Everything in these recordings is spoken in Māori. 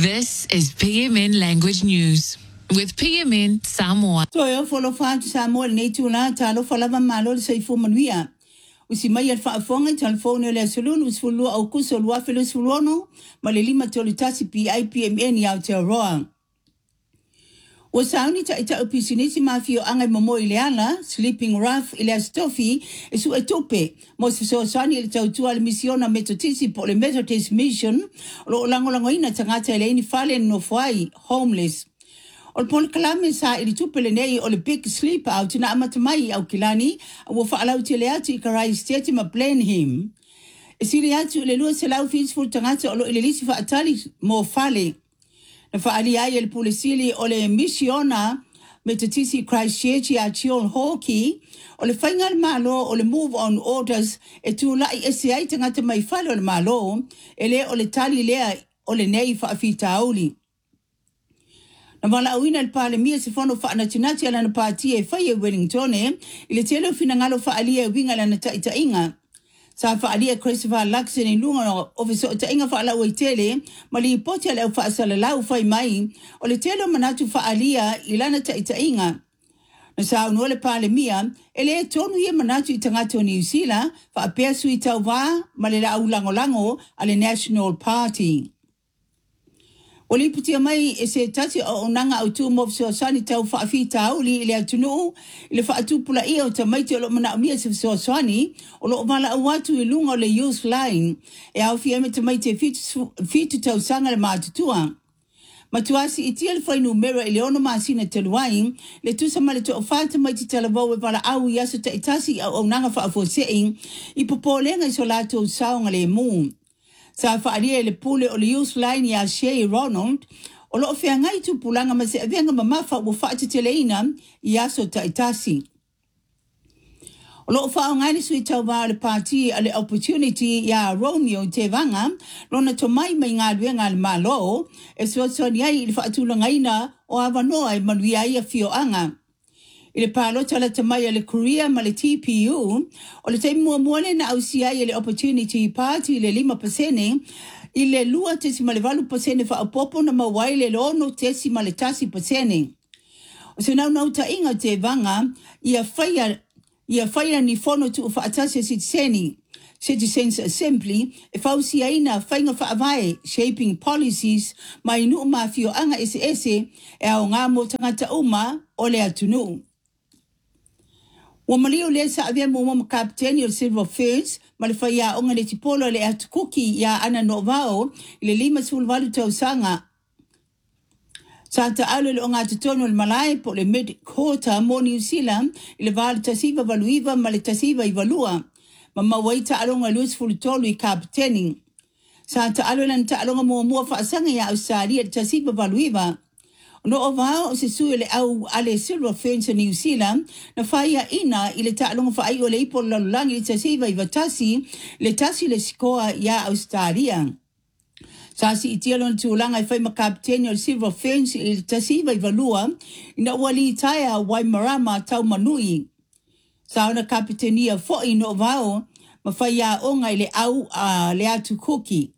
This is PMN Language News with PMN Samoa. Toyo folo fatu Samoa netula talo falava malo seifu manuia. Usimaya faafonga telefone le salun usfulu au kusol wafelo suluno malelima tolitasi PIPMN ya Aotearoa. Wasauni ita opisinisi mafio angai momo ileala sleeping rough ile stofi isu etope mosiso sani ile tautua misiona metotisi po le Methodist Mission lo lango ina tangata ile ni falen no fai homeless. Ol pon kalame sa ili tupele nei ole big sleep out na amatamai au kilani wo fa ala utile atu ikarai state ma plan him. Isili atu ile lua selau fearful tangata olo ile lisi fa atali mo fale. Na faalia ya polisili ole misiona metotisi Christchurch ya Chion Hockey ole final malo ole move on orders etula SCI tangata mai fale ole malo ele ole tali lea ole nei fa afitauli. Na wala awina alpalemia sifono fa anatinati ala na partie faye Wellington ile telo finangalo fa alia winga la na tainga sa fa alia Christopher Luxon in lunga officer tainga fa ala waitele mali poti ala fa sala lau fa mai ole telo manatu fa alia ilana tainga na sa unole palemia ele tonu ye manatu itangato New Zealand fa apea suita wa malela ulangolango ale National Party. Oli putia mai ese tati o nanga autu mofso sani tau fa afita uli ile atunu ile fa atu pula ia o tamaiti o mana umia se sani o lo mala watu ilunga le youth line e au fieme tamaiti fitu tau sanga le matutua matuasi itiel fa numero ile ono masina teluai le tu sama le to fa tamaiti telavo pala au yaso taitasi o nanga fa afosei ipopolenga isolato saunga le mu. Sa faalia le pule o le youth line ya Shay Ronald o lo fea ngai tu pulanga ma se avenga mamafa wo faati teleina ya so taitasi. O lo faa ngai sui tau wa le party ale opportunity ya Romeo Tevanga lona tomai mai ngā luenga le malo e so niai le faatula ngaina o avanoa e manuia ia fio anga. Ile palo tala tamaya le Korea ma le TPU o le tei muamua na ausia le opportunity party le 5% ile lua tesi ma le 8% fa apopo na mawai le lono tesi ma le 10%. O se nau ta inga te vanga ia faya ni fono tu fa atasi Citizens Assembly e fausia ina fainga fa avai shaping policies mai nu mafio anga ese e au ngā mo tangata uma o le atunu. Wamalio le sa avia mo kapteni o Silver Ferns malifaya onga le tipolo le atukuki ya ana novao ile 5 sulvalu tau sanga Santa alo le onga tutono le malai po le mid-quarter mo New Zealand ile val tasiva valuiva male tasiva ivalua mama waita alonga luis fulutolu I kapteni Santa alo lan ta alonga mua faasanga ya Australia tasiva valuiva no ovao se suele au ale Silver Ferns New Zealand na faya ina ile ta'alonga fa ayo le ipo lalulangi le tasiva ivatasi le tasi le sikoa ya Australia. Sasi itialon tulanga I fai makapteni o Silver Ferns ile tasiva ivalua ina wali itaya Waimarama tau manui. Sauna kapitenia fo ino ovao mafaya onga ile au le atu kuki.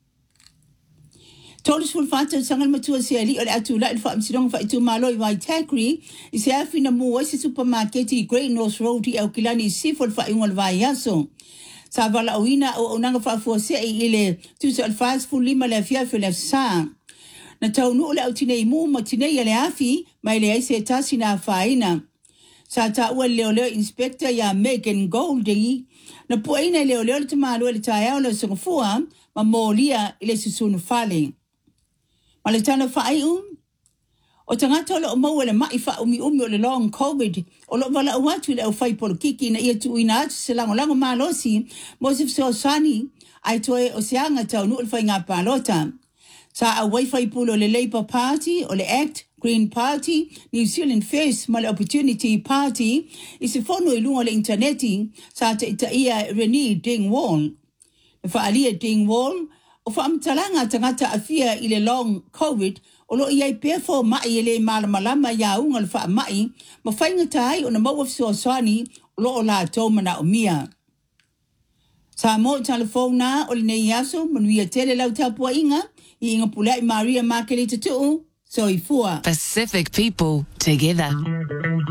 Tolis fulfata sangal matua siali ole atula il fa msidong fa itu malo I Waitakere I se afina mua se supermarket I Great North Road I Aukilani sifol fa ingol vaiaso. Sa vala awina o onanga fa fuose ile tuso al fast full lima le fiafi le sa. Na taunu ole autine imu matine ile afi ma ile aise tasi na faina. Sa ta ua leo inspector ya Megan Goldie na puaina leo le tamalo ile taya ole songfua ma molia ile susunu fale. Maletana fa'aiu o tangata o mau le mai fa umi o le long COVID o lo wala watu le fai por kiki na ia tu ina se lango malosi mosif so sani ai toe o sianga tau no fai nga palota sa a wifi pulo le Labour Party o le ACT Green Party New Zealand First mal Opportunity Party isi fono ilunga le interneti sa ta ia Renee Dingwall fa alia Dingwall o fa amtalanga tangata afia ile long COVID o lo ia pefo mai ile malama ya unga fa mai ma fainga tai o na mau so swani lo la toma na umia sa mo telefona o le nei aso manuia tele lau tapua inga I inga pulea I Maria Makele Tutu, so I fua. Pacific people together.